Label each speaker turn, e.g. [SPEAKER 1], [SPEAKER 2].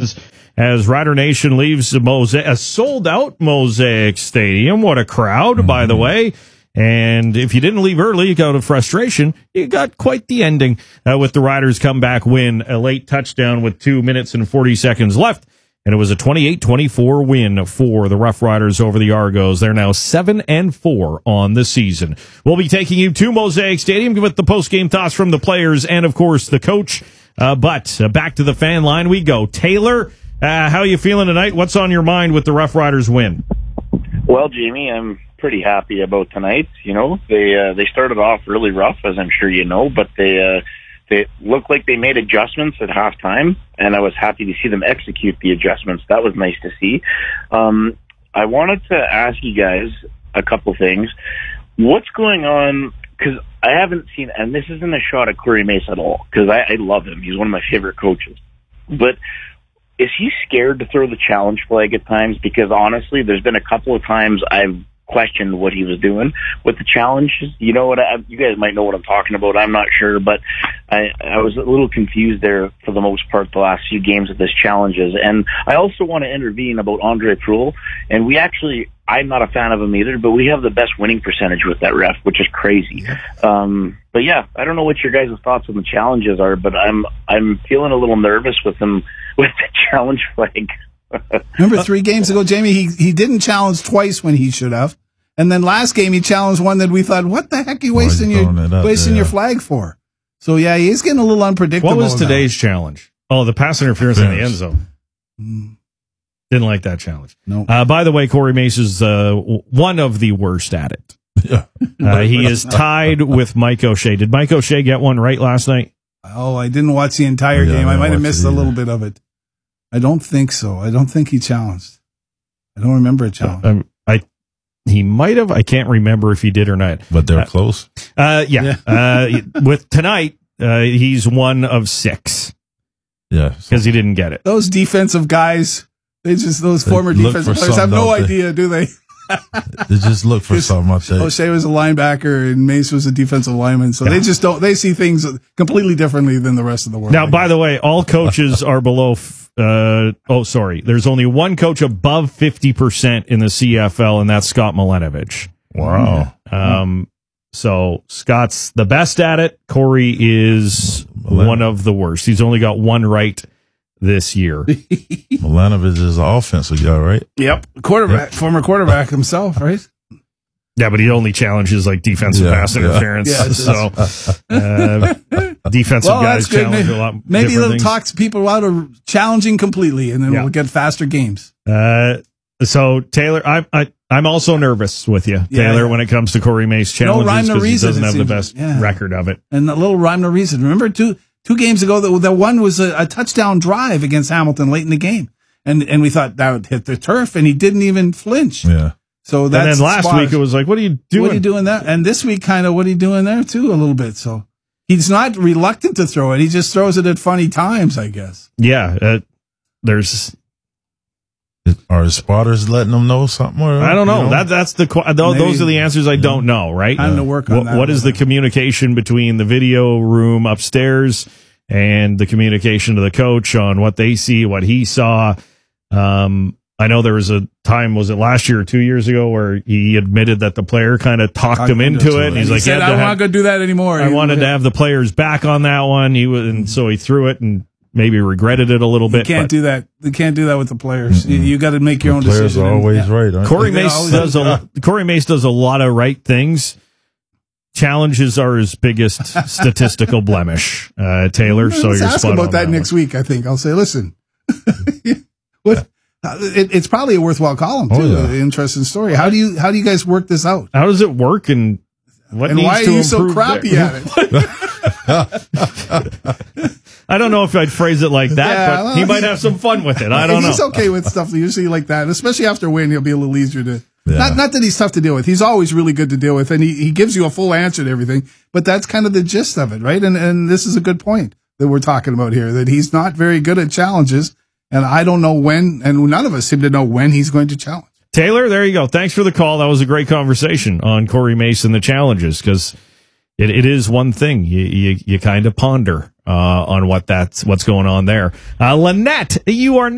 [SPEAKER 1] fans as Rider Nation leaves a sold-out Mosaic Stadium. What a crowd, by the way. And if you didn't leave early, you got a frustration. You got quite the ending with the Riders' comeback win, a late touchdown with 2 minutes and 40 seconds left. And it was a 28-24 win for the Rough Riders over the Argos. They're now 7-4 on the season. We'll be taking you to Mosaic Stadium with the post-game thoughts from the players and, of course, the coach. But back to the fan line we go. Taylor, how are you feeling tonight? What's on your mind with the Rough Riders win?
[SPEAKER 2] Well, Jamie, I'm pretty happy about tonight. You know, they started off really rough, as I'm sure you know, but they looked like they made adjustments at halftime, and I was happy to see them execute the adjustments. That was nice to see. I wanted to ask you guys a couple things. What's going on? Because I haven't seen, and this isn't a shot at Corey Mace at all, because I love him. He's one of my favorite coaches. But is he scared to throw the challenge flag at times? Because honestly, there's been a couple of times I've questioned what he was doing with the challenges. You know what? You guys might know what I'm talking about. I'm not sure, but I was a little confused there for the most part the last few games of this challenges. And I also want to intervene about Andre Proulx. And I'm not a fan of him either, but we have the best winning percentage with that ref, which is crazy. But yeah, I don't know what your guys' thoughts on the challenges are, but I'm feeling a little nervous with him with the challenge flag.
[SPEAKER 3] Remember 3 games ago, Jamie, he didn't challenge twice when he should have. And then last game he challenged one that we thought, what the heck are you wasting your flag for? So yeah, he's getting a little unpredictable.
[SPEAKER 1] What was today's challenge? Oh, the pass interference in the end zone. Didn't like that challenge.
[SPEAKER 3] No.
[SPEAKER 1] By the way, Corey Mace is one of the worst at it.
[SPEAKER 3] Yeah.
[SPEAKER 1] He is tied with Mike O'Shea. Did Mike O'Shea get one right last night?
[SPEAKER 3] Oh, I didn't watch the entire game. I might have missed a little bit of it. I don't think so. I don't think he challenged. I don't remember a challenge.
[SPEAKER 1] He might have. I can't remember if he did or not.
[SPEAKER 4] But they're close.
[SPEAKER 1] With tonight, he's one of 6.
[SPEAKER 4] Yeah.
[SPEAKER 1] Because he didn't get it.
[SPEAKER 3] Those defensive guys, those former defensive players have no idea, do they?
[SPEAKER 4] They just look for something up there.
[SPEAKER 3] O'Shea was a linebacker and Mace was a defensive lineman, so they just don't. They see things completely differently than the rest of the world.
[SPEAKER 1] Now, by the way, all coaches are below. There's only one coach above 50% in the CFL, and that's Scott Milenovich.
[SPEAKER 4] Wow.
[SPEAKER 1] So Scott's the best at it. Corey is one of the worst. He's only got one right this year.
[SPEAKER 4] Milenovich is an offensive guy, right?
[SPEAKER 3] Yep. Former quarterback himself, right?
[SPEAKER 1] Yeah, but he only challenges like defensive pass interference.
[SPEAKER 3] Yeah,
[SPEAKER 1] so defensive guys challenge a lot.
[SPEAKER 3] Maybe it'll talk people out of challenging completely, and then we'll get faster games.
[SPEAKER 1] So Taylor, I'm also nervous with you, Taylor, when it comes to Corey Mace challenges, because he doesn't have the best record of it.
[SPEAKER 3] And a little rhyme no reason. Remember two games ago the one was a touchdown drive against Hamilton late in the game, and we thought that would hit the turf, and he didn't even flinch.
[SPEAKER 4] Yeah.
[SPEAKER 3] So that's
[SPEAKER 1] and then last week it was like, what are you doing?
[SPEAKER 3] What are you doing there? And this week, kind of, what are you doing there too? A little bit. So he's not reluctant to throw it. He just throws it at funny times, I guess.
[SPEAKER 1] Yeah.
[SPEAKER 4] Are the spotters letting them know something? Or,
[SPEAKER 1] I don't know. That's those are the answers I don't know. Right?
[SPEAKER 3] Time to work on that.
[SPEAKER 1] What is the communication between the video room upstairs and the communication to the coach on what they see, what he saw? I know there was a time, was it last year or 2 years ago, where he admitted that the player kind of talked him into it. And he's like,
[SPEAKER 3] said, I don't want to go do that anymore.
[SPEAKER 1] I wanted to have the players back on that one. And so he threw it and maybe regretted it a little bit.
[SPEAKER 3] You can't do that. You can't do that with the players. You got to make your own
[SPEAKER 4] players
[SPEAKER 3] decision.
[SPEAKER 4] Are always right.
[SPEAKER 1] Corey Mace does a lot of right things. Challenges are his biggest statistical blemish, Taylor. So you're
[SPEAKER 3] ask
[SPEAKER 1] spot
[SPEAKER 3] about
[SPEAKER 1] on
[SPEAKER 3] that next week. I think I'll say, listen, what? It's probably a worthwhile column too. An interesting story. How do you guys work this out?
[SPEAKER 1] How does it work, and what? And
[SPEAKER 3] why are you so crappy at it?
[SPEAKER 1] I don't know if I'd phrase it like that, but he might have some fun with it. I don't know.
[SPEAKER 3] He's okay with stuff usually like that, especially after a win. He'll be a little easier to. Yeah. Not that he's tough to deal with. He's always really good to deal with, and he gives you a full answer to everything. But that's kind of the gist of it, right? And this is a good point that we're talking about here, that he's not very good at challenges. And I don't know when, and none of us seem to know when he's going to challenge.
[SPEAKER 1] Taylor, there you go. Thanks for the call. That was a great conversation on Corey Mace and the challenges, because it is one thing you kind of ponder on what's going on there. Lynette, you are